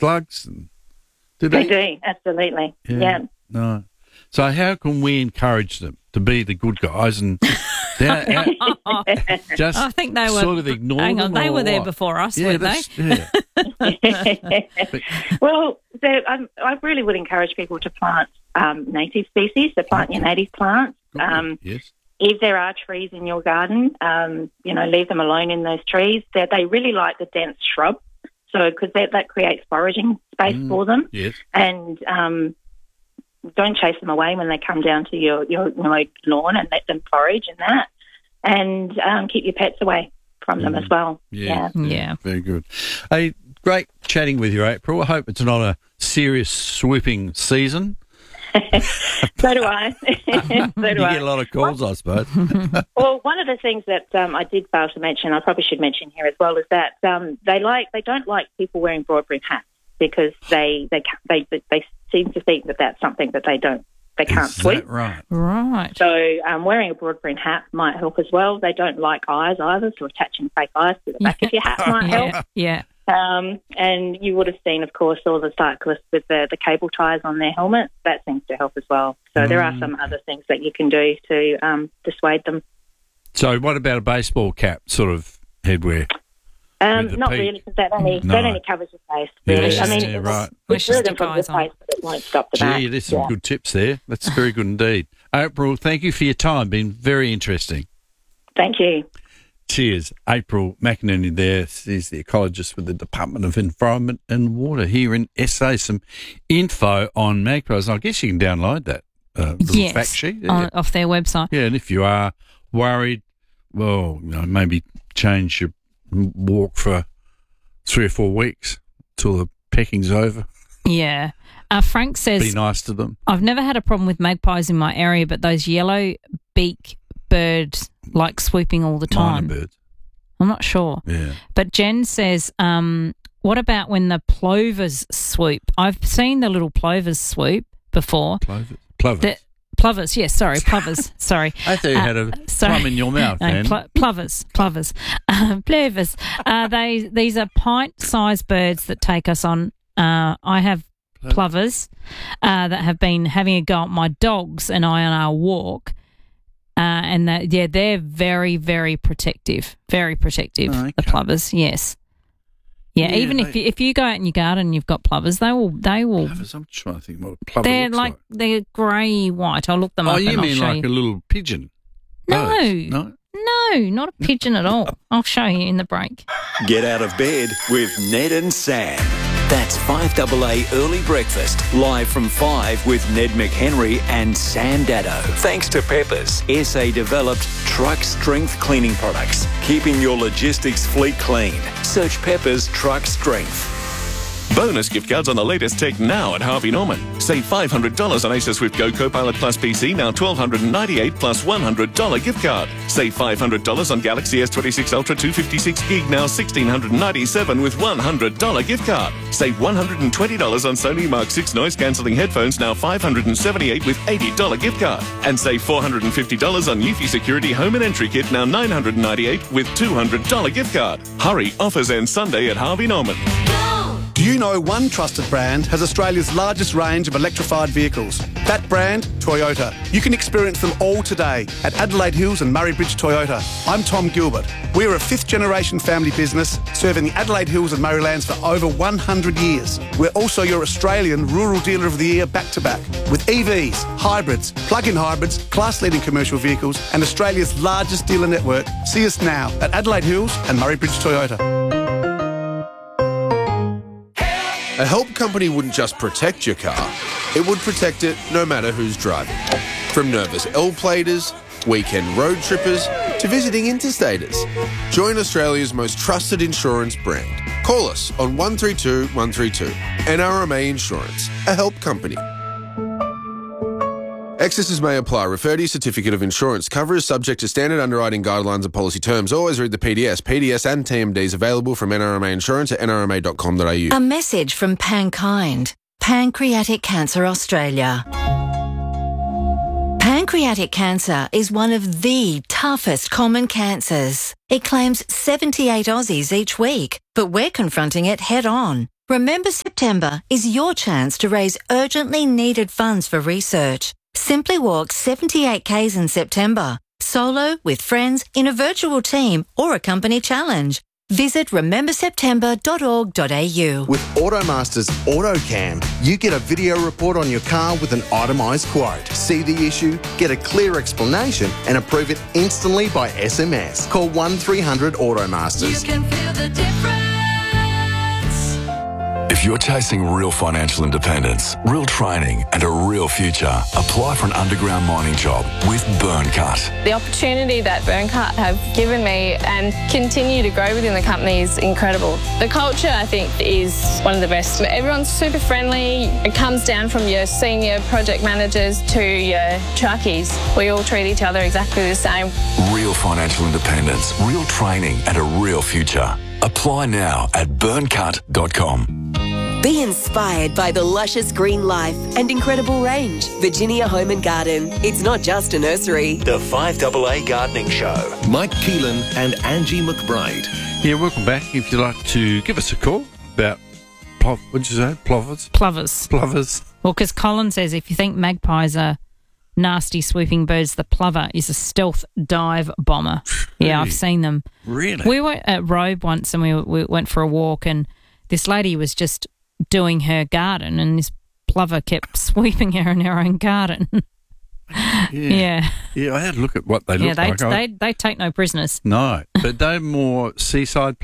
slugs? Do They do, absolutely. Yeah. No. So how can we encourage them to be the good guys and just I think they were sort of ignore hang them? on, they or were there what? before us, Yeah, weren't they? Well, I really would encourage people to plant native species, so plant your native plants. Yes. If there are trees in your garden, leave them alone in those trees. They really like the dense shrub, so because that creates foraging space for them. Yes. And don't chase them away when they come down to your lawn, and let them forage and that. And keep your pets away from them as well. Yeah. Very good. Hey, great chatting with you, April. I hope it's not a serious swooping season. So do I. You get a lot of calls, I suppose. Well, one of the things that I did fail to mention, I probably should mention here as well, is that they don't like people wearing broad brim hats because they seem to think that that's something that they can't sweep. Right. So wearing a broad brim hat might help as well. They don't like eyes either, so attaching fake eyes to the back of your hat might help. Yeah. And you would have seen, of course, all the cyclists with the cable ties on their helmets. That seems to help as well. So there are some other things that you can do to dissuade them. So what about a baseball cap sort of headwear? Not really, because that only covers your face, really. Yeah, I mean, right. it's them from your face, but it won't stop the back. Gee, there's some good tips there. That's very good indeed. April, thank you for your time. Been very interesting. Thank you. Cheers. April McInerney there. She's the ecologist with the Department of Environment and Water here in SA. Some info on magpies. I guess you can download that little fact sheet. Off their website. Yeah, and if you are worried, well, maybe change your walk for 3 or 4 weeks till the pecking's over. Yeah. Frank says... Be nice to them. I've never had a problem with magpies in my area, but those yellow beak birds like swooping all the time. Minor birds. I'm not sure. Yeah. But Jen says, what about when the plovers swoop? I've seen the little plovers swoop before. Plovers. Plovers, yes, sorry, plovers, sorry. I thought you had a plum in your mouth, then. Plovers. Plovers. These are pint-sized birds that take us on. I have plovers that have been having a go at my dogs and I on our walk. And they're very, very protective. Very protective, the plovers, yes. Yeah, even if you go out in your garden and you've got plovers, they will. Plovers, I'm trying to think what a plover they're looks like. They're grey white. I'll look them up. Oh, you and mean I'll show like you. a little pigeon? No, No, not a pigeon at all. I'll show you in the break. Get out of bed with Ned and Sam. That's 5AA Early Breakfast, live from 5 with Ned McHenry and Sam Dado. Thanks to Peppers, SA-developed truck strength cleaning products, keeping your logistics fleet clean. Search Peppers Truck Strength. Bonus gift cards on the latest tech now at Harvey Norman. Save $500 on Acer Swift Go Copilot Plus PC, now $1,298 plus $100 gift card. Save $500 on Galaxy S26 Ultra 256GB, now $1,697 with $100 gift card. Save $120 on Sony Mark 6 noise-cancelling headphones, now $578 with $80 gift card. And save $450 on Eufy Security Home and Entry Kit, now $998 with $200 gift card. Hurry, offers end Sunday at Harvey Norman. Do you know one trusted brand has Australia's largest range of electrified vehicles? That brand, Toyota. You can experience them all today at Adelaide Hills and Murray Bridge Toyota. I'm Tom Gilbert. We're a 5th-generation family business serving the Adelaide Hills and Murraylands for over 100 years. We're also your Australian Rural Dealer of the Year back-to-back with EVs, hybrids, plug-in hybrids, class-leading commercial vehicles and Australia's largest dealer network. See us now at Adelaide Hills and Murray Bridge Toyota. A help company wouldn't just protect your car, it would protect it no matter who's driving. From nervous L-platers, weekend road trippers, to visiting interstaters. Join Australia's most trusted insurance brand. Call us on 132 132. NRMA Insurance, a help company. Excesses may apply. Refer to your certificate of insurance. Cover is subject to standard underwriting guidelines and policy terms. Always read the PDS. PDS and TMDs available from NRMA Insurance at nrma.com.au. A message from Pankind, Pancreatic Cancer Australia. Pancreatic cancer is one of the toughest common cancers. It claims 78 Aussies each week, but we're confronting it head on. Remember September is your chance to raise urgently needed funds for research. Simply walk 78 Ks in September, solo, with friends, in a virtual team or a company challenge. Visit rememberseptember.org.au. With Automasters AutoCam, you get a video report on your car with an itemised quote. See the issue, get a clear explanation and approve it instantly by SMS. Call 1300 Automasters. You can feel the difference. If you're chasing real financial independence, real training and a real future, apply for an underground mining job with Burncut. The opportunity that Burncut have given me and continue to grow within the company is incredible. The culture, I think, is one of the best. Everyone's super friendly. It comes down from your senior project managers to your truckies. We all treat each other exactly the same. Real financial independence, real training and a real future. Apply now at burncut.com. Be inspired by the luscious green life and incredible range. Virginia Home and Garden. It's not just a nursery. The 5AA Gardening Show. Mike Keelan and Angie McBride. Yeah, welcome back. If you'd like to give us a call about, what'd you say, plovers? Plovers. Well, because Colin says if you think magpies are nasty swooping birds, the plover is a stealth dive bomber. Yeah, I've seen them. Really? We were at Robe once and we went for a walk, and this lady was just doing her garden and this plover kept sweeping her in her own garden. Yeah, I had a look at what they look like. They take no prisoners. No, but they're more seaside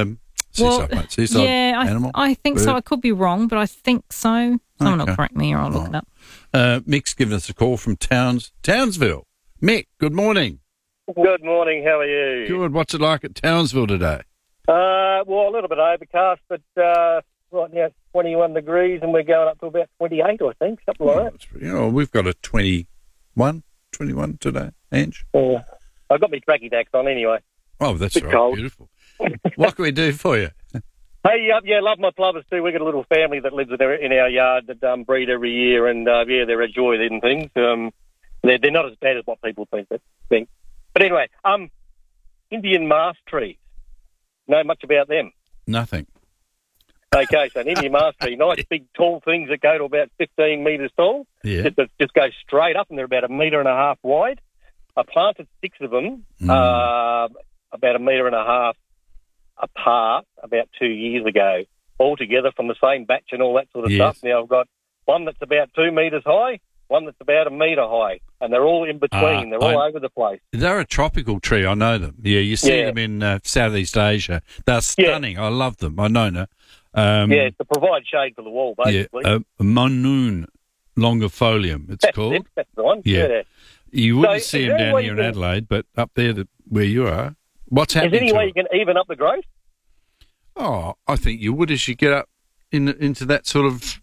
seaside animal. I think bird. so. I could be wrong, but I think so. Someone will correct me or I'll look it up. Mick's given us a call from Townsville. Mick, good morning. Good morning. How are you? Good. What's it like at Townsville today? Well, a little bit overcast, but right now it's 21 degrees and we're going up to about 28, I think, something like that. We've got a 21 today, Ange. I've got my tracky dacks on anyway. Oh, that's right. Cold. Beautiful. What can we do for you? Hey, love my plovers too. We've got a little family that lives in our yard that breed every year, and they're a joy and things. They're not as bad as what people think. But anyway, Indian mast trees. Know much about them? Nothing. Okay, so an Indian mast tree, nice big tall things that go to about 15 metres tall. Yeah. Just go straight up, and they're about 1.5 metres wide. I planted 6 of them, about 1.5 metres apart, about 2 years ago, all together from the same batch and all that sort of stuff. Now I've got one that's about 2 metres high, one that's about 1 metre high, and they're all in between. They're all over the place. They're a tropical tree. I know them. Yeah, you see them in Southeast Asia. They're stunning. I love them. I know now. To provide shade for the wall, basically. Monoon longifolium, it's called. That's the one. Yeah. You wouldn't see them down here in Adelaide, but up there where you are. What's happening? Is there any way you can even up the growth? Oh, I think you would as you get up into that sort of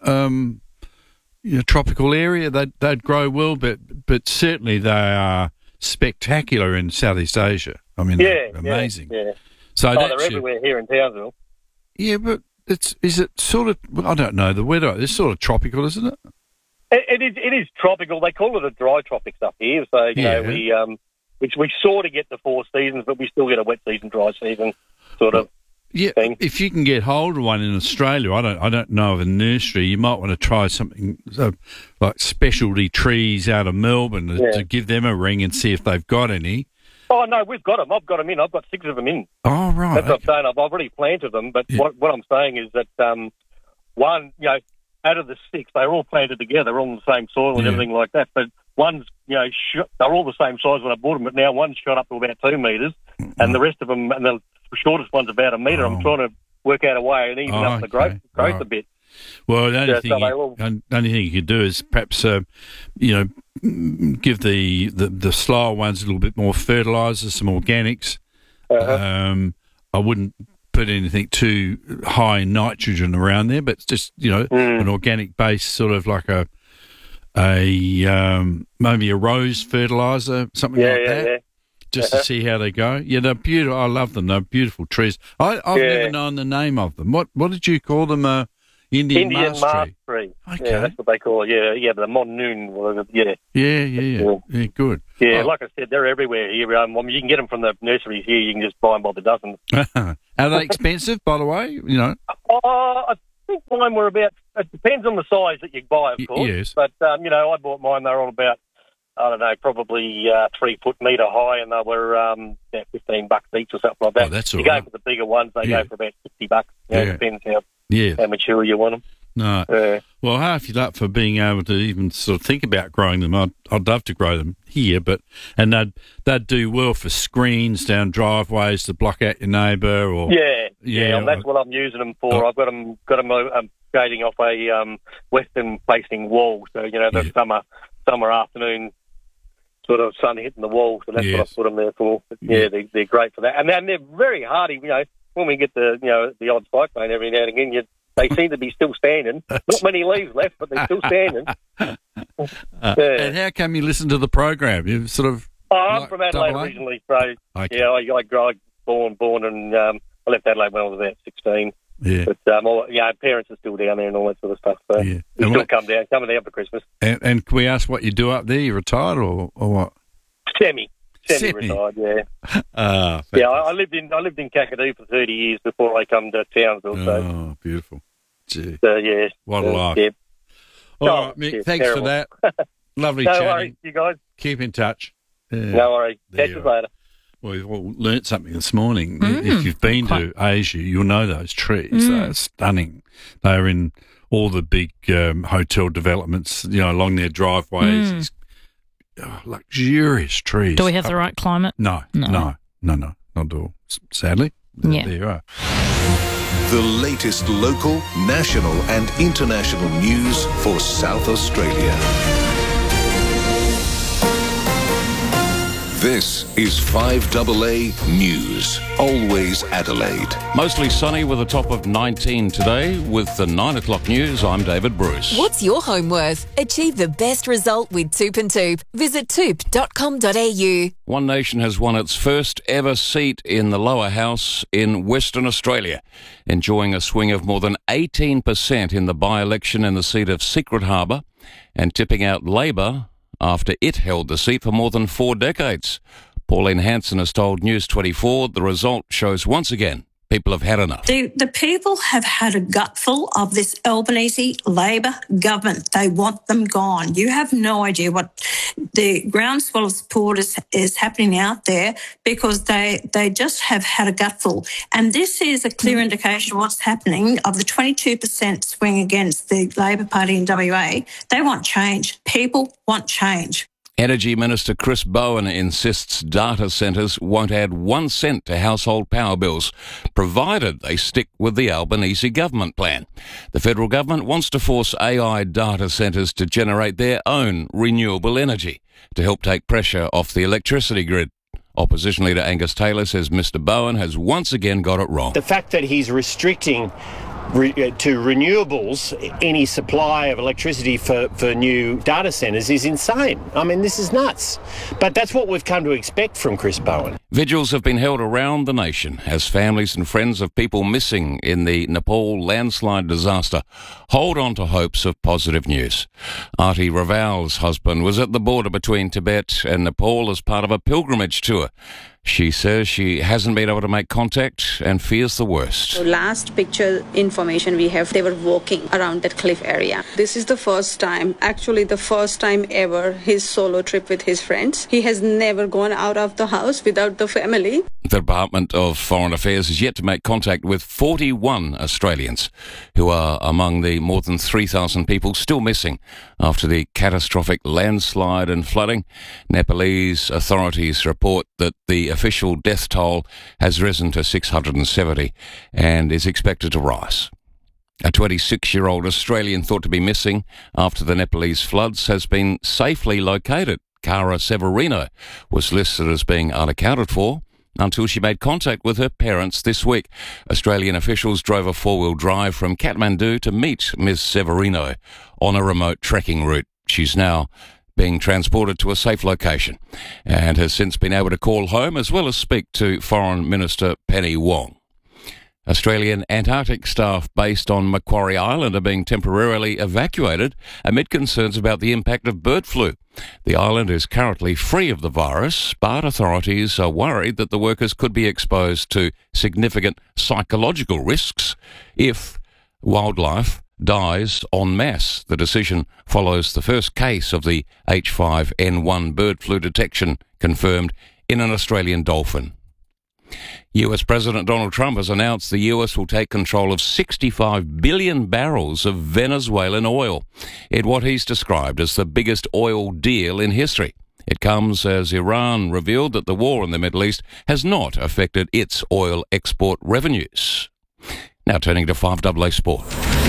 tropical area. They'd grow well, but certainly they are spectacular in Southeast Asia. I mean, they're amazing. Yeah. So they're everywhere here in Townsville. Yeah, but is it sort of? I don't know. The weather is sort of tropical, isn't it? It is tropical. They call it a dry tropics up here. So you know we sort of get the 4 seasons, but we still get a wet season, dry season sort of thing. If you can get hold of one in Australia, I don't know of a nursery. You might want to try something like specialty trees out of Melbourne to give them a ring and see if they've got any. Oh no, we've got them. I've got them in. I've got 6 of them in. Oh right. That's what I'm saying. I've already planted them, but what I'm saying is that one, out of the 6, they're all planted together, all in the same soil and everything like that. But one's, they're all the same size when I bought them, but now one's shot up to about 2 metres, and the rest of them, and the shortest one's about 1 metre. I'm trying to work out a way and even up the growth a bit. Well, the only thing you could do is perhaps, give the slower ones a little bit more fertiliser, some organics. I wouldn't put anything too high in nitrogen around there, but it's just an organic base, sort of like a maybe a rose fertiliser, something like that. Just to see how they go. Yeah, they're beautiful. I love them. They're beautiful trees. I've never known the name of them. What did you call them? Indian mast tree. Okay. Yeah, that's what they call it. Yeah, the Monnoon. Yeah. Yeah, good. Yeah, like I said, they're everywhere here. You can get them from the nurseries here. You can just buy them by the dozen. Are they expensive, by the way? I think mine were about. It depends on the size that you buy, of course. Yes. But I bought mine. They were all about, I don't know, probably 3 metre high, and they were $15 each or something like that. Oh, that's all you right. go for the bigger ones, they go for about $60. It depends how mature you want them. No. Well, half your luck for being able to even sort of think about growing them. I'd love to grow them here, and they'd do well for screens down driveways to block out your neighbour. Or that's what I'm using them for. I've got them shading off a western-facing wall, so the summer afternoon sort of sun hitting the wall. So that's what I put them there for. But, they're great for that, and they're very hardy. When we get the odd cyclone every now and again, they seem to be still standing. Not many leaves left, but they're still standing. And how come you listen to the program? You sort of. I'm from Adelaide originally, so I born and I left Adelaide when I was about 16. Yeah. But parents are still down there and all that sort of stuff. So we still coming down for Christmas. And can we ask what you do up there? You retired or what? Semi-retired, yeah. I lived in Kakadu for 30 years before I come to Townsville. Oh, beautiful. Gee. What a life. Yeah. All right, Mick, thanks terrible. for that. Lovely no chatting. worries, you guys. Keep in touch. No worries. Catch you later. Well, we've all learnt something this morning. If you've been to Asia, you'll know those trees. They're stunning. They're in all the big hotel developments, along their driveways. These luxurious trees. Do we have the right climate? No, not at all. Sadly, there you are. The latest local, national and international news for South Australia. This is 5AA News, always Adelaide. Mostly sunny with a top of 19 today. With the 9 o'clock news, I'm David Bruce. What's your home worth? Achieve the best result with Toop and Toop. Visit toop.com.au. One Nation has won its first ever seat in the lower house in Western Australia, enjoying a swing of more than 18% in the by-election in the seat of Secret Harbour and tipping out Labor after it held the seat for more than 4 decades. Pauline Hanson has told News 24 the result shows once again people have had enough. The people have had a gutful of this Albanese Labor government. They want them gone. You have no idea what the groundswell of support is happening out there because they just have had a gutful. And this is a clear indication of what's happening of the 22% swing against the Labor Party in WA. They want change. People want change. Energy Minister Chris Bowen insists data centres won't add 1 cent to household power bills, provided they stick with the Albanese government plan. The federal government wants to force AI data centres to generate their own renewable energy to help take pressure off the electricity grid. Opposition leader Angus Taylor says Mr Bowen has once again got it wrong. The fact that he's restricting to renewables any supply of electricity for new data centres is insane. I mean, this is nuts. But that's what we've come to expect from Chris Bowen. Vigils have been held around the nation as families and friends of people missing in the Nepal landslide disaster hold on to hopes of positive news. Arti Raval's husband was at the border between Tibet and Nepal as part of a pilgrimage tour. She says she hasn't been able to make contact and fears the worst. The last picture information we have, they were walking around that cliff area. This is the first time ever his solo trip with his friends. He has never gone out of the house without the family. The Department of Foreign Affairs is yet to make contact with 41 Australians who are among the more than 3,000 people still missing after the catastrophic landslide and flooding. Nepalese authorities report that the official death toll has risen to 670 and is expected to rise. A 26-year-old Australian thought to be missing after the Nepalese floods has been safely located. Cara Severino was listed as being unaccounted for until she made contact with her parents this week. Australian officials drove a four-wheel drive from Kathmandu to meet Ms. Severino on a remote trekking route. She's now being transported to a safe location and has since been able to call home as well as speak to Foreign Minister Penny Wong. Australian Antarctic staff based on Macquarie Island are being temporarily evacuated amid concerns about the impact of bird flu. The island is currently free of the virus, but authorities are worried that the workers could be exposed to significant psychological risks if wildlife dies en masse. The decision follows the first case of the H5N1 bird flu detection confirmed in an Australian dolphin. US President Donald Trump has announced the US will take control of 65 billion barrels of Venezuelan oil in what he's described as the biggest oil deal in history. It comes as Iran revealed that the war in the Middle East has not affected its oil export revenues. Now turning to 5AA Sport.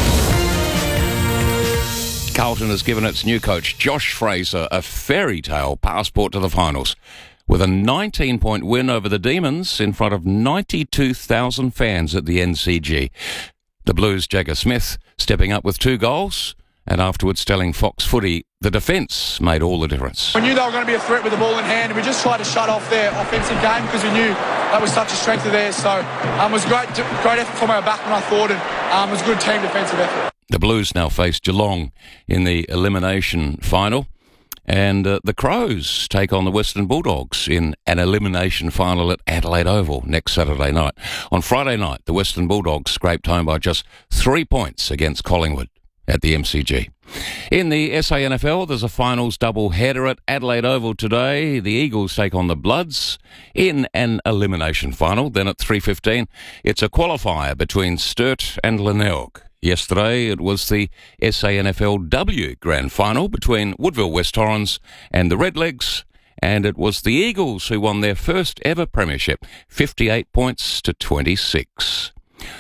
Carlton has given its new coach Josh Fraser a fairy tale passport to the finals, with a 19-point win over the Demons in front of 92,000 fans at the NCG. The Blues' Jagger Smith stepping up with 2 goals, and afterwards telling Fox Footy the defence made all the difference. We knew they were going to be a threat with the ball in hand, and we just tried to shut off their offensive game because we knew that was such a strength of theirs. So it was a great effort from our back when I thought, and it was a good team defensive effort. The Blues now face Geelong in the elimination final. And the Crows take on the Western Bulldogs in an elimination final at Adelaide Oval next Saturday night. On Friday night, the Western Bulldogs scraped home by just 3 points against Collingwood at the MCG. In the SANFL, there's a finals double-header at Adelaide Oval today. The Eagles take on the Bloods in an elimination final. Then at 3:15, it's a qualifier between Sturt and Glenelg. Yesterday, it was the SANFLW Grand Final between Woodville West Torrens and the Redlegs, and it was the Eagles who won their first ever premiership, 58 points to 26.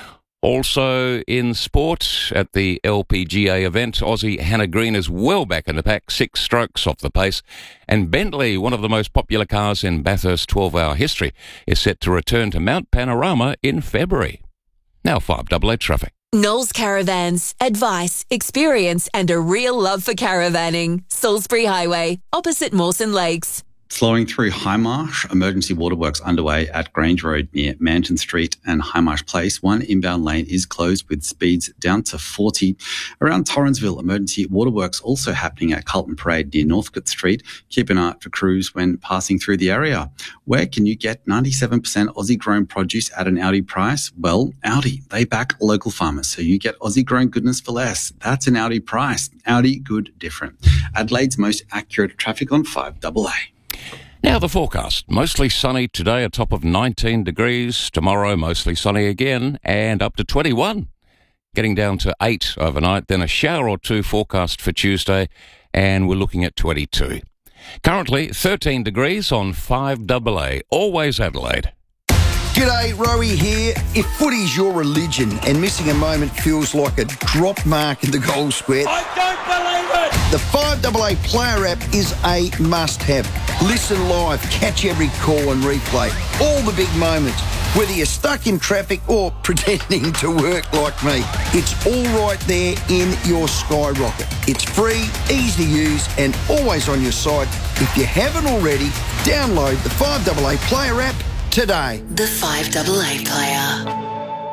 Also in sport, at the LPGA event, Aussie Hannah Green is well back in the pack, 6 strokes off the pace, and Bentley, one of the most popular cars in Bathurst 12-hour history, is set to return to Mount Panorama in February. Now 5AA traffic. Knowles Caravans. Advice, experience and a real love for caravanning. Salisbury Highway, opposite Mawson Lakes. Flowing through Highmarsh, emergency waterworks underway at Grange Road near Manton Street and Highmarsh Place. One inbound lane is closed with speeds down to 40. Around Torrensville, emergency waterworks also happening at Carlton Parade near Northcote Street. Keep an eye out for crews when passing through the area. Where can you get 97% Aussie-grown produce at an Aldi price? Well, Aldi, they back local farmers, so you get Aussie-grown goodness for less. That's an Aldi price. Aldi, good, different. Adelaide's most accurate traffic on 5AA. Now the forecast. Mostly sunny today, a top of 19 degrees. Tomorrow, mostly sunny again and up to 21. Getting down to 8 overnight, then a shower or 2 forecast for Tuesday, and we're looking at 22. Currently, 13 degrees on 5AA, always Adelaide. G'day, Rowie here. If footy's your religion and missing a moment feels like a drop mark in the goal square, I don't believe it! The 5AA Player app is a must-have. Listen live, catch every call and replay. All the big moments, whether you're stuck in traffic or pretending to work like me. It's all right there in your Skyrocket. It's free, easy to use and always on your side. If you haven't already, download the 5AA Player app today. The 5AA Player.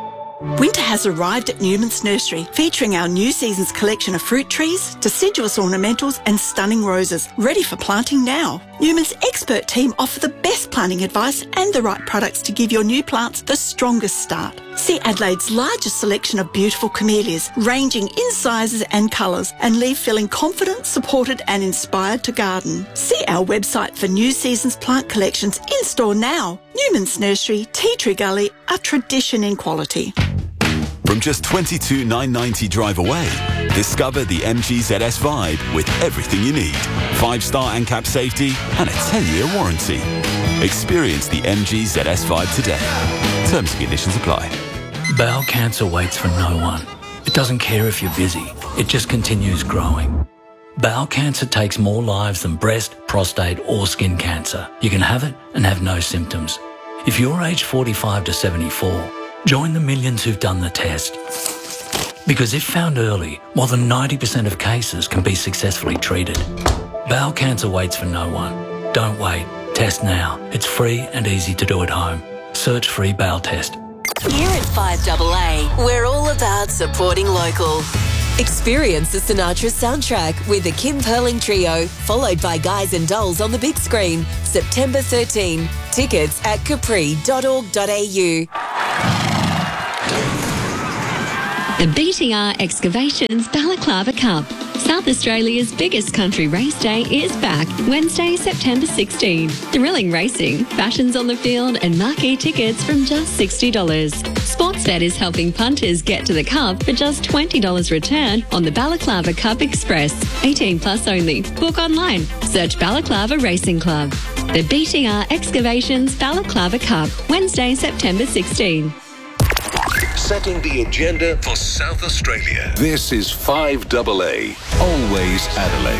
Winter has arrived at Newman's Nursery, featuring our new season's collection of fruit trees, deciduous ornamentals and stunning roses, ready for planting now. Newman's expert team offer the best planting advice and the right products to give your new plants the strongest start. See Adelaide's largest selection of beautiful camellias, ranging in sizes and colours, and leave feeling confident, supported and inspired to garden. See our website for new season's plant collections in store now. Newman's Nursery, Tea Tree Gully, a tradition in quality. From just $22,990 drive away, discover the MG ZS Vibe with everything you need. 5-star ANCAP safety and a 10-year warranty. Experience the MG ZS Vibe today. Terms and conditions apply. Bowel cancer waits for no one. It doesn't care if you're busy. It just continues growing. Bowel cancer takes more lives than breast, prostate or skin cancer. You can have it and have no symptoms. If you're aged 45 to 74, join the millions who've done the test. Because if found early, more than 90% of cases can be successfully treated. Bowel cancer waits for no one. Don't wait. Test now. It's free and easy to do at home. Search free bowel test. Here at 5AA, we're all about supporting local. Experience the Sinatra soundtrack with the Kim Perling Trio, followed by Guys and Dolls on the big screen, September 13. Tickets at capri.org.au. The BTR Excavations Balaclava Cup. South Australia's biggest country race day is back, Wednesday, September 16. Thrilling racing, fashions on the field and marquee tickets from just $60. Sportsbet is helping punters get to the Cup for just $20 return on the Balaclava Cup Express. 18 plus only. Book online. Search Balaclava Racing Club. The BTR Excavations Balaclava Cup, Wednesday, September 16. Setting the agenda for South Australia. This is 5AA, always Adelaide.